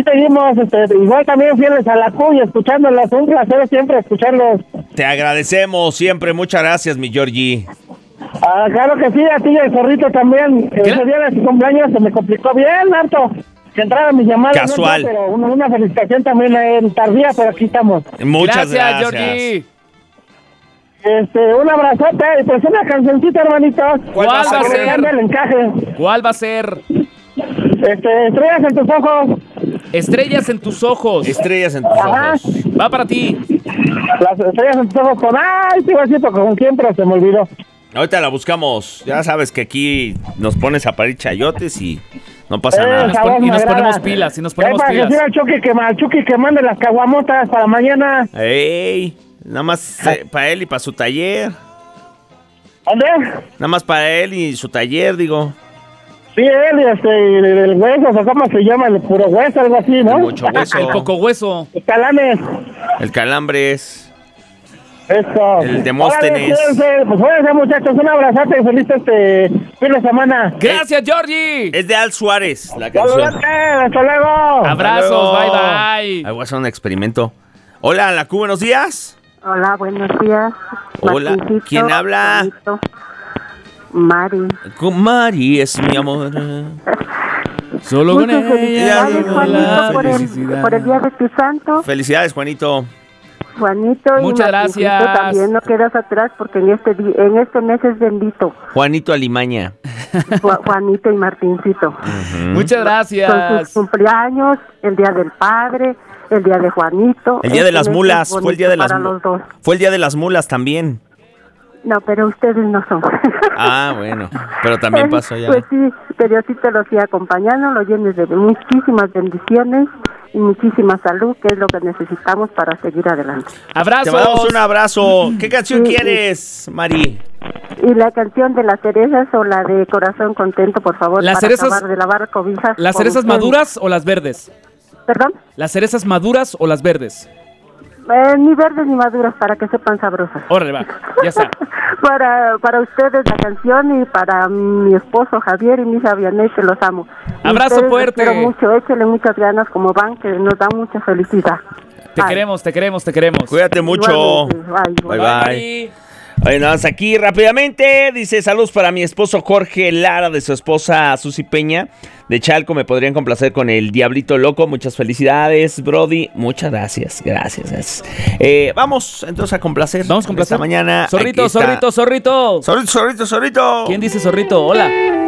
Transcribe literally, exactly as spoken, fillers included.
seguimos, este, igual también fieles a la cuya, escuchándolos. Un placer siempre escucharlos. Te agradecemos siempre. Muchas gracias, mi Georgie. Ah, claro que sí, a ti y al zorrito también. Ese día de su cumpleaños se me complicó bien, harto. Que entrara mi llamada. Casual. No, pero una, una felicitación también en tardía, pero aquí estamos. Muchas gracias, gracias. Georgie. Este, un abrazote y pues una cancioncita, hermanito. ¿Cuál va a Para que ser? me cambie el encaje. ¿Cuál va a ser? Este, estrellas en tus ojos. Estrellas en tus ojos. Estrellas en tus Ajá. ojos. Va para ti. Las estrellas en tus ojos con... Ay, te iba a decir con quién, pero se me olvidó. Ahorita la buscamos. Ya sabes que aquí nos pones a parir chayotes y no pasa Eh, nada. Nos pon- y nos ponemos pilas, y nos ponemos eh, para pilas. decir al Chucky que, al Chucky que mande las caguamotas para mañana. ¡Ey! Nada más eh, para él y para su taller. ¿Dónde? Nada más para él y su taller, digo. Sí, él y este, el, el hueso, o cómo se llama, el puro hueso, algo así, ¿no? El mucho hueso. El poco hueso. Los calanes. El calambres. Eso. El Demóstenes. Órale, cuídense, pues cuídense, muchachos, un abrazote y feliz este fin de semana. Gracias, Georgie. Es de Al Suárez, la canción. Saludate, hasta luego. Abrazos, Hasta bye luego. bye. Ahí voy a hacer un experimento. Hola, la Q, buenos días. Hola, buenos días. Hola, Martincito, ¿quién habla? Juanito, Mari. Con Mari es mi amor. Solo con Muchas ella. felicidades, llegó Juanito, la por el, felicidad. por el día de tu santo. Felicidades, Juanito. Juanito y Muchas Martincito, gracias. también no quedas atrás porque en este di- en este mes es bendito. Juanito Alimaña. Ju- Juanito y Martincito. Muchas Son gracias. sus cumpleaños, el día del padre, el día de Juanito. El día de Este las mes mulas. es Fue el día de bonito las para mu- los dos. Fue el día de las mulas también. No, pero ustedes no son. Ah, bueno. Pero también pasó ya. Pues sí, que Diosito lo siga acompañando, lo llenes de muchísimas bendiciones y muchísima salud, que es lo que necesitamos para seguir adelante. Te Abrazos. mandamos un abrazo. ¿Qué canción Sí, sí. quieres, Mari? Y la canción de las cerezas o la de Corazón Contento, por favor, Las para cerezas- acabar de lavar cobijas. ¿Las con cerezas ustedes. maduras o las verdes? ¿Perdón? ¿Las cerezas maduras o las verdes? Eh, ni verdes ni maduras, para que sepan sabrosas. Órale, va. Ya está. para, para ustedes la canción y para mi esposo Javier y mi hija Vianey, que los amo. Y Abrazo ustedes los fuerte. quiero mucho, échenle muchas ganas como van, que nos da mucha felicidad. Te Bye. queremos, te queremos, te queremos. Cuídate mucho. Igualmente, bye. Bye, bye. Mari. Oye, nada más aquí rápidamente. Dice, saludos para mi esposo Jorge Lara, de su esposa Susi Peña, de Chalco. Me podrían complacer con el Diablito Loco. Muchas felicidades, Brody. Muchas gracias, gracias. gracias. Eh, vamos entonces a complacer. Vamos a complacer. Esta mañana. Zorrito, aquí está. zorrito, zorrito. Zorrito, zorrito, zorrito. ¿Quién dice zorrito? Hola.